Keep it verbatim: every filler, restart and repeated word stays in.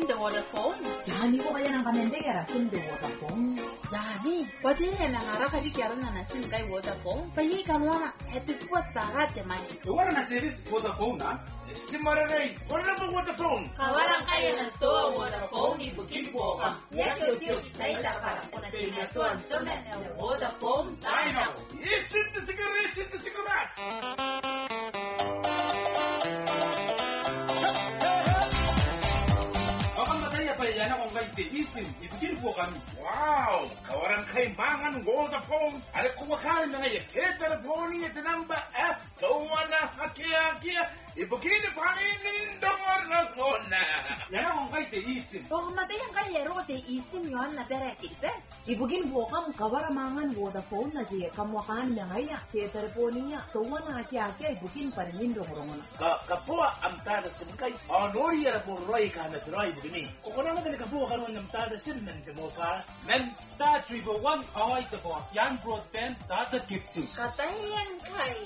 the Vodafone. Yani ko kaya nang kamendera sim the Vodafone. Yani, pati na nangarap kasi kaya na nasin kay Vodafone. Payi ka mo na, eto po sa hati man. Wala na service Vodafone ha? Simaranay, wala mo Vodafone. Kawalan kaya na store Vodafone ibukin po ka. Yaki uti tayo para po na tinatuan to na Vodafone tayo. Isit na siguro, isit na sigurat. Yan akong kay Teisim, ibukin po kami. Wow! Kawaran kay mangan Vodafone. Ano kumakain na ngayon? Eh, telefoni ito namba F. Gawa na hakia-hakia. Ibukin na panginin dongor na kona. Yan akong kay Teisim. Kung matayang kay Yero, Teisim yun na direkipes. Ibugin po kam kawaramangan Vodafone na siya kamwakan niya ngaya. Siya telefoni niya. Tuwa na hati-hati ibugin pa rin yung dongorong na. Kapua ang tada simkay. Honori yan po roy ka na turoy bugini. Kukuna mo talaga po karoon ng tada sim ng demo ka. Men, star triple one kaway ito po. Yan broadband data gifting. Katayan kay